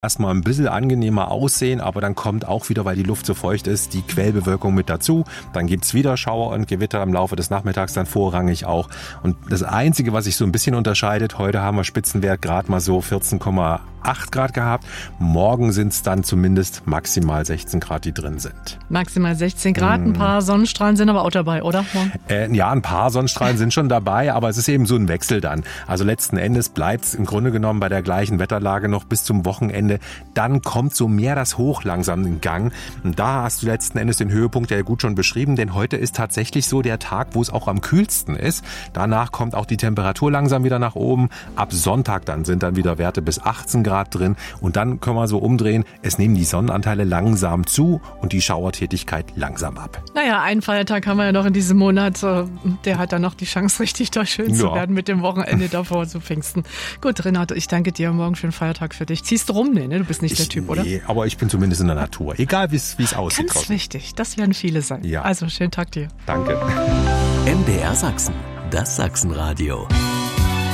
erstmal ein bisschen angenehmer aussehen, aber dann kommt auch wieder, weil die Luft so feucht ist, die Quellbewölkung mit dazu. Dann gibt's wieder Schauer und Gewitter im Laufe des Nachmittags dann vorrangig auch. Und das Einzige, was sich so ein bisschen unterscheidet, heute haben wir Spitzenwert gerade mal so 14,8 Grad gehabt. Morgen sind es dann zumindest maximal 16 Grad, die drin sind. Maximal 16 Grad, ein paar Sonnenstrahlen sind aber auch dabei, oder? Ja, ein paar Sonnenstrahlen sind schon dabei, aber es ist eben so ein Wechsel dann. Also letzten Endes bleibt es im Grunde genommen bei der gleichen Wetterlage noch bis zum Wochenende. Dann kommt so mehr das Hoch langsam in Gang. Und da hast du letzten Endes den Höhepunkt ja gut schon beschrieben, denn heute ist tatsächlich so der Tag, wo es auch am kühlsten ist. Danach kommt auch die Temperatur langsam wieder nach oben. Ab Sonntag dann sind dann wieder Werte bis 18 Grad drin. Und dann können wir so umdrehen, es nehmen die Sonnenanteile langsam zu und die Schauertätigkeit langsam ab. Naja, einen Feiertag haben wir ja noch in diesem Monat. Der hat dann noch die Chance, richtig da schön zu werden mit dem Wochenende davor zu Pfingsten. Gut, Renato, ich danke dir. Morgen schönen Feiertag für dich. Ziehst du rum? Nee, ne? Du bist nicht der Typ, oder? Nee, aber ich bin zumindest in der Natur. Egal, wie es aussieht. Ganz wichtig. Das werden viele sein. Ja. Also, schönen Tag dir. Danke. MDR Sachsen, das Sachsenradio.